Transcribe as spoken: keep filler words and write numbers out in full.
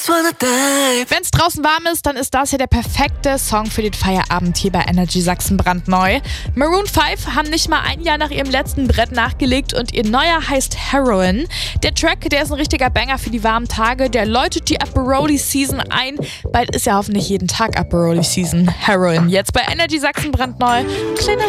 Wenn es draußen warm ist, dann ist das hier der perfekte Song für den Feierabend hier bei Energy Sachsen brandneu. Maroon fünf haben nicht mal ein Jahr nach ihrem letzten Brett nachgelegt und ihr neuer heißt Heroin. Der Track, der ist ein richtiger Banger für die warmen Tage, der läutet die Aperoli-Season ein. Bald ist ja hoffentlich jeden Tag Aperoli-Season. Heroin, jetzt bei Energy Sachsen brandneu. Kleiner